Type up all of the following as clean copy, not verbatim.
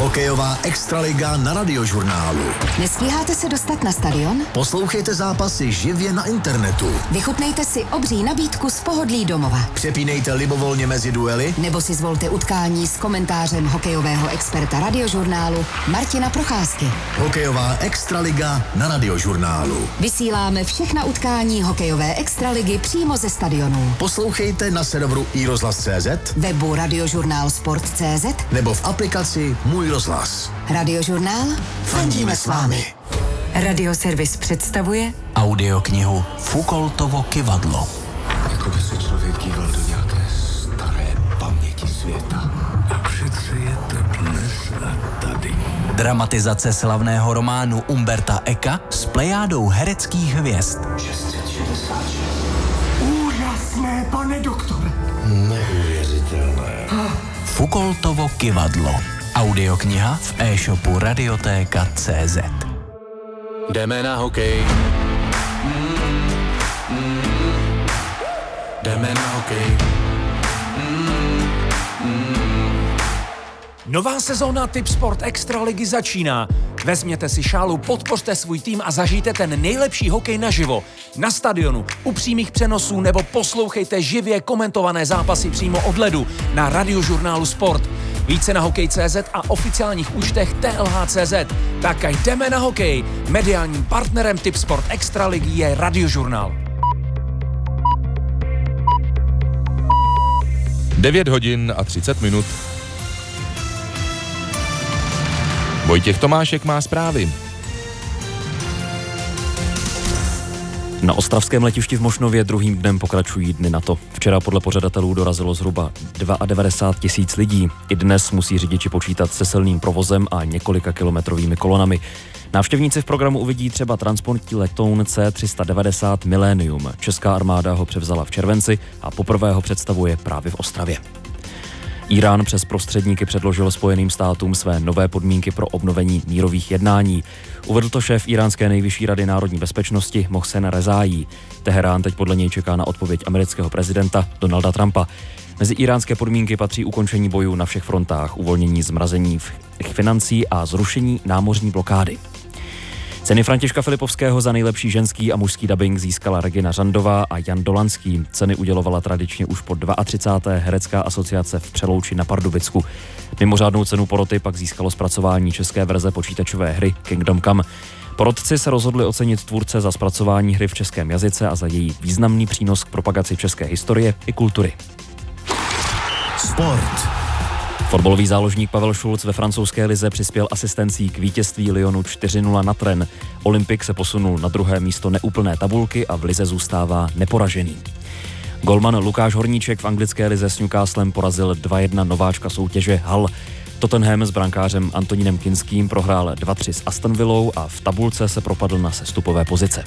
Hokejová extraliga na Radiožurnálu. Nestíháte se dostat na stadion? Poslouchejte zápasy živě na internetu. Vychutnejte si obří nabídku z pohodlí domova. Přepínejte libovolně mezi duely. Nebo si zvolte utkání s komentářem hokejového experta Radiožurnálu Martina Procházky. Hokejová extraliga na Radiožurnálu. Vysíláme všechna utkání hokejové extraligy přímo ze stadionu. Poslouchejte na serveru iRozhlas.cz, webu radiožurnálsport.cz nebo v aplikaci Můj rozhlas. Radiožurnál? Fandíme s vámi. Radioservis představuje audioknihu Foucaultovo kyvadlo. Jako by se člověk díval do nějaké staré paměti světa. A přece je to dnes a tady. Dramatizace slavného románu Umberta Eka s plejádou hereckých hvězd. 666. Úžasné, pane doktore. Neuvěřitelné. Foucaultovo kyvadlo. Audiokniha v e-shopu Radiotéka.cz. Jdeme na hokej. Jdeme na hokej. Nová sezóna Tipsport Extraligy začíná. Vezměte si šálu, podpořte svůj tým a zažijte ten nejlepší hokej naživo. Na stadionu, u přímých přenosů nebo poslouchejte živě komentované zápasy přímo od ledu na Radiožurnálu Sport. Více na hokej.cz a oficiálních účtech TLH.cz. Tak jdeme na hokej. Mediálním partnerem Tipsport Extraligy je Radiožurnál. 9 hodin a 30 minut. Vojtěch Tomášek má zprávy. Na ostravském letišti v Mošnově druhým dnem pokračují dny NATO. Včera podle pořadatelů dorazilo zhruba 92 000 lidí. I dnes musí řidiči počítat se silným provozem a několika kilometrovými kolonami. Návštěvníci v programu uvidí třeba transportní letoun C-390 Millennium. Česká armáda ho převzala v červenci a poprvé ho představuje právě v Ostravě. Irán přes prostředníky předložil Spojeným státům své nové podmínky pro obnovení mírových jednání. Uvedl to šéf Iránské nejvyšší rady národní bezpečnosti Mohsen Rezaí. Teherán teď podle něj čeká na odpověď amerického prezidenta Donalda Trumpa. Mezi iránské podmínky patří ukončení bojů na všech frontách, uvolnění zmrazení financí a zrušení námořní blokády. Ceny Františka Filipovského za nejlepší ženský a mužský dabing získala Regina Řandová a Jan Dolanský. Ceny udělovala tradičně už po 32. herecká asociace v Přelouči na Pardubicku. Mimořádnou cenu poroty pak získalo zpracování české verze počítačové hry Kingdom Come. Porotci se rozhodli ocenit tvůrce za zpracování hry v českém jazyce a za její významný přínos k propagaci české historie i kultury. Sport. Fotbalový záložník Pavel Šulc ve francouzské lize přispěl asistencí k vítězství Lyonu 4-0 na Rennes. Olympik se posunul na druhé místo neúplné tabulky a v lize zůstává neporažený. Golman Lukáš Horníček v anglické lize s Newcastlem porazil 2-1 nováčka soutěže Hull. Tottenham s brankářem Antonínem Kinským prohrál 2-3 s Aston Villou a v tabulce se propadl na sestupové pozice.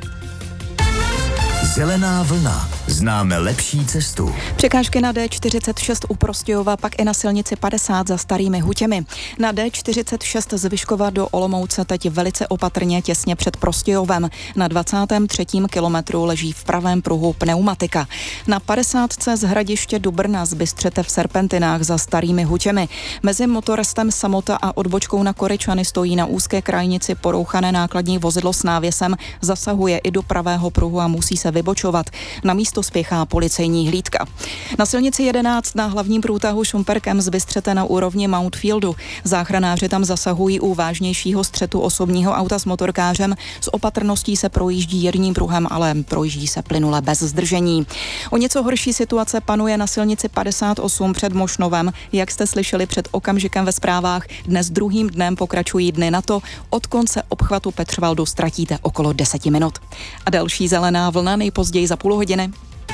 Zelená vlna. Známe lepší cestu. Překážky na D46 u Prostějova, pak i na silnici 50 za Starými Hutěmi. Na D46 z Vyškova do Olomouce teď velice opatrně těsně před Prostějovem. Na 23. kilometru leží v pravém pruhu pneumatika. Na 50 z Hradiště do Brna z Bystřete v Serpentinách za Starými Hutěmi. Mezi motorestem Samota a odbočkou na Koryčany stojí na úzké krajnici porouchané nákladní vozidlo s návěsem, zasahuje i do pravého pruhu a musí se vybočovat. Na místo spěchá policejní hlídka. Na silnici 11 na hlavním průtahu Šumperkem z Bystřete na úrovni Mountfieldu. Záchranáři tam zasahují u vážnějšího střetu osobního auta s motorkářem. S opatrností se projíždí jedním pruhem, ale projíždí se plynule bez zdržení. O něco horší situace panuje na silnici 58 před Mošnovem. Jak jste slyšeli před okamžikem ve zprávách, dnes druhým dnem pokračují dny NATO. Od konce obchvatu Petřvaldu ztratíte okolo 10 minut. A další zelená vlna nejpozději za půl hodiny.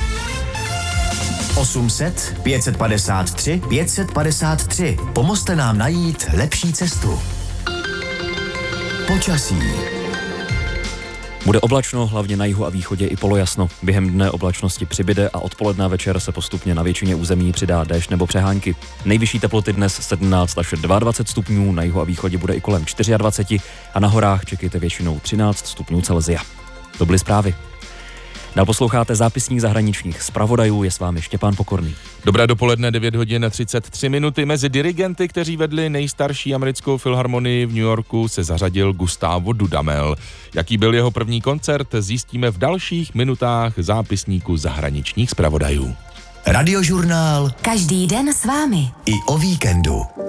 800 553 553. Pomozte nám najít lepší cestu. Počasí. Bude oblačno, hlavně na jihu a východě i polojasno. Během dne oblačnosti přibyde a odpoledne večer se postupně na většině území přidá déšť nebo přehánky. Nejvyšší teploty dnes 17 až 22 stupňů, na jihu a východě bude i kolem 24 a na horách čekejte většinou 13 stupňů Celsia. To byly zprávy. Dál posloucháte zápisník zahraničních zpravodajů, je s vámi Štěpán Pokorný. Dobré dopoledne, 9 hodin 33 minuty. Mezi dirigenty, kteří vedli nejstarší americkou filharmonii v New Yorku, se zařadil Gustavo Dudamel. Jaký byl jeho první koncert, zjistíme v dalších minutách zápisníku zahraničních zpravodajů. Radiožurnál Každý den s vámi. i o víkendu.